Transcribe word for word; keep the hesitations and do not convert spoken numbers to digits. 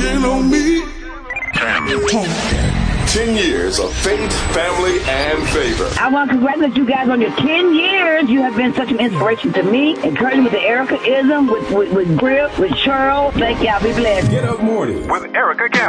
working on me. Ten. Ten. Ten years of faith, family, and favor. I want to congratulate you guys on your ten years. You have been such an inspiration to me. Encouraging with the Erica-ism, with, with, with Grip, with Cheryl. Thank y'all. Be blessed. Get Up Morning with Erica Gamble.